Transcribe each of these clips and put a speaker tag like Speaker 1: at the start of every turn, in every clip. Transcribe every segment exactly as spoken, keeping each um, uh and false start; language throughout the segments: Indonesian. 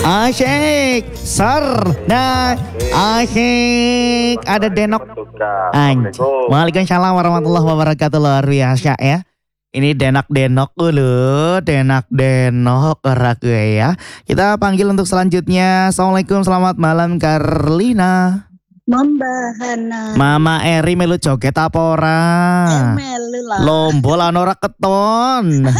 Speaker 1: Asyik, sir. Nah, asyik. Ada Denok. Anj. Waalaikumsalam warahmatullahi wabarakatuh. Luar biasa ya. Ini Denak Denok dulu, Denak Denok erak gue ya. Kita panggil untuk selanjutnya. Assalamualaikum, selamat malam Karlina.
Speaker 2: Membahana.
Speaker 1: Mama Eri melu joget apa ora?
Speaker 2: Eh, melu lah.
Speaker 1: Lombo lan ora keton.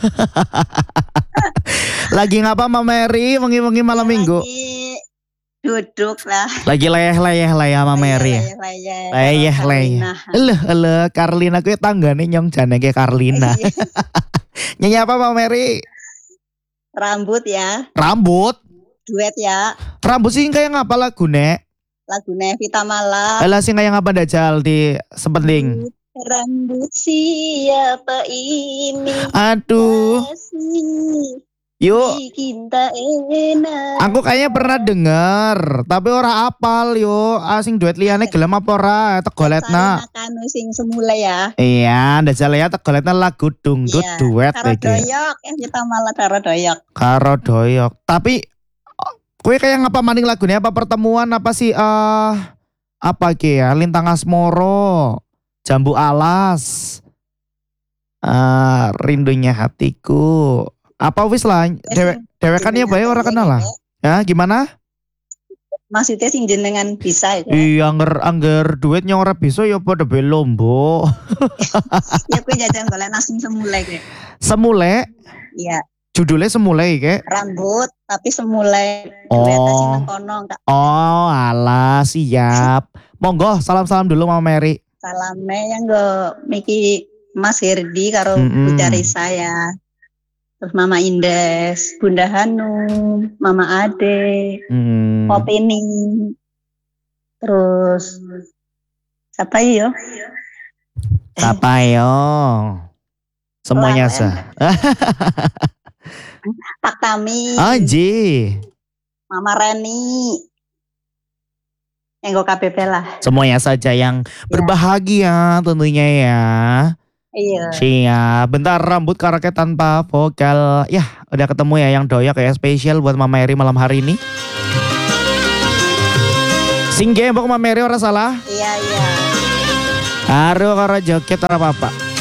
Speaker 1: Lagi ngapa Mama Eri wengi-wengi malam
Speaker 2: Ya,
Speaker 1: minggu?
Speaker 2: lagi duduk lah.
Speaker 1: Lagi leyeh-leyeh lah ya Mama Eri.
Speaker 2: Leyeh, leyeh.
Speaker 1: Leyeh
Speaker 2: Karo
Speaker 1: leyeh.
Speaker 2: Karlina.
Speaker 1: Eleh eleh Karlina kuwi tanggane nyong jenenge Karlina.
Speaker 2: Iya.
Speaker 1: Nyanyi apa Mama Eri?
Speaker 2: Rambut ya,
Speaker 1: Rambut.
Speaker 2: duet ya.
Speaker 1: Rambut sing kayak ngapa lagune?
Speaker 2: Lagu Nevita Mala.
Speaker 1: Alah sing kayak ngapa dajal di sepenting.
Speaker 2: Rambut siapa ini?
Speaker 1: Aduh.
Speaker 2: Kasih
Speaker 1: Yuk.
Speaker 2: bikin tak enak.
Speaker 1: Aku kayaknya pernah denger, tapi ora apal yo. Asing duet liyane gelem apa ora? Tegoletna.
Speaker 2: Sarina Kanu sing semula ya.
Speaker 1: Iya, ndajal ya tegoletna lagu dangdut
Speaker 2: Iya,
Speaker 1: duet
Speaker 2: Karo
Speaker 1: iki.
Speaker 2: doyok, Nevita Mala karo doyok.
Speaker 1: Karo doyok. Tapi kowe kayak ngapa maning lagunya apa pertemuan apa sih eh apa iki ya? Lintang Asmoro, Jambu Alas. Eh rindunya hatiku. Apa wis lah dewek dewekan ya bae ora kenal lah. Ya, gimana?
Speaker 2: Maksudnya sing jenengan bisa ya.
Speaker 1: Iya, angger angger duetnya ora bisa ya padha be lombo.
Speaker 2: Ya kowe jajan golek nasi semula iki.
Speaker 1: Semule,
Speaker 2: Iya,
Speaker 1: judulnya semule iki.
Speaker 2: rambut tapi semula
Speaker 1: Oh.
Speaker 2: duet sing nang kono Kak.
Speaker 1: Oh, alah siap. Monggo salam-salam dulu Mama Mary.
Speaker 2: Salame yang go Miki Mas Herdi karo
Speaker 1: Mm-mm.
Speaker 2: Putari saya. Terus Mama Indes, Bunda Hanum, Mama Ade,
Speaker 1: Hmm.
Speaker 2: Popini. Terus siapa yo?
Speaker 1: Apa yo? Semuanya
Speaker 2: Lalen.
Speaker 1: sah.
Speaker 2: Pak Tami,
Speaker 1: Anji.
Speaker 2: Mama Reni. Yang go K P P lah.
Speaker 1: Semuanya saja yang berbahagia tentunya ya.
Speaker 2: Iya.
Speaker 1: Siap. Bentar rambut karaoke tanpa vokal. Ya udah ketemu ya yang doyak ya. Spesial buat Mama Eri malam hari ini. Sing gembok Mama Eri ora salah.
Speaker 2: Iya, iya.
Speaker 1: Karo karo joget ora apa-apa.